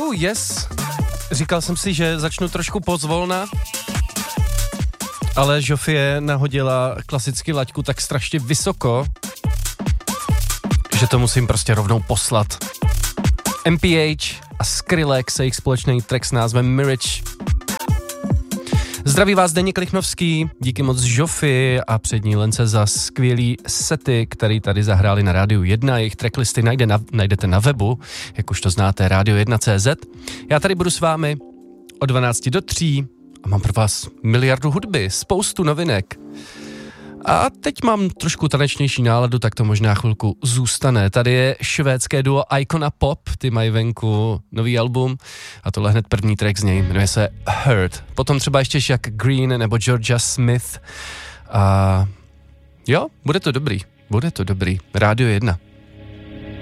Yes. Říkal jsem si, že začnu trošku pozvolna, ale Žofie nahodila klasicky laťku tak strašně vysoko, že to musím prostě rovnou poslat. MPH a Skrillex a jejich společný track s názvem Mirage. Zdraví vás Zdeněk Lichnovský, díky moc Žofii a přední Lence za skvělý sety, který tady zahráli na Rádiu 1. Jejich tracklisty najdete na webu, jak už to znáte, radio1.cz. Já tady budu s vámi od 12 do 3 a mám pro vás miliardu hudby, spoustu novinek. A teď mám trošku tanečnější náladu, tak to možná chvilku zůstane. Tady je švédské duo Icona Pop, ty mají venku nový album a tohle hned první track z něj, jmenuje se Hurt. Potom třeba ještě Jack Green nebo Georgia Smith a jo, bude to dobrý. Rádio 1.